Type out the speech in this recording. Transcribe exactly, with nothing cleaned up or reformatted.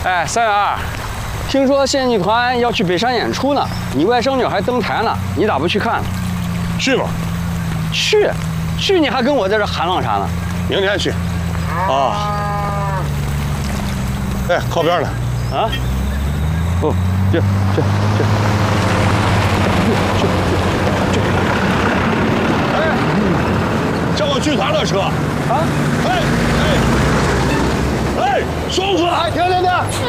哎，三元，听说县剧团要去北山演出呢，你外甥女还登台呢，你咋不去看？ 去吗？ 去，去你还跟我在这喊浪啥呢？ 明天去。啊。哎，靠边呢。 啊？不，去去去。去去去！ 哎，叫我剧团的车啊！哎哎哎，松子，哎，停停停！